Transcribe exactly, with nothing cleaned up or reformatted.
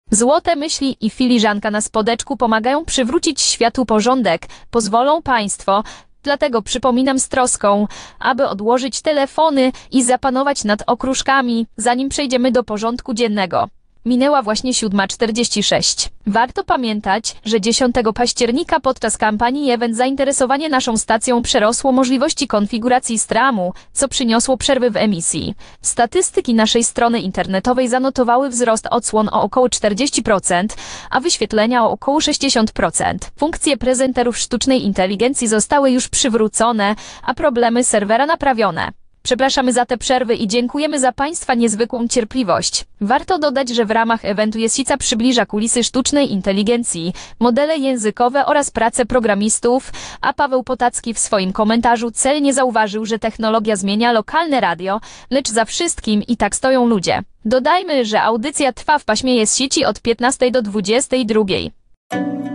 Złote myśli i filiżanka na spodeczku pomagają przywrócić światu porządek, pozwolą Państwo. Dlatego przypominam z troską, aby odłożyć telefony i zapanować nad okruszkami, zanim przejdziemy do porządku dziennego. Minęła właśnie siódma czterdzieści sześć. Warto pamiętać, że dziesiątego października podczas kampanii Event zainteresowanie naszą stacją przerosło możliwości konfiguracji stramu, co przyniosło przerwy w emisji. Statystyki naszej strony internetowej zanotowały wzrost odsłon o około czterdzieści procent, a wyświetlenia o około sześćdziesiąt procent. Funkcje prezenterów sztucznej inteligencji zostały już przywrócone, a problemy serwera naprawione. Przepraszamy za te przerwy i dziękujemy za Państwa niezwykłą cierpliwość. Warto dodać, że w ramach eventu Jesica przybliża kulisy sztucznej inteligencji, modele językowe oraz pracę programistów, a Paweł Potacki w swoim komentarzu celnie zauważył, że technologia zmienia lokalne radio, lecz za wszystkim i tak stoją ludzie. Dodajmy, że audycja trwa w paśmie Jesici od piętnastej do dwudziestej drugiej.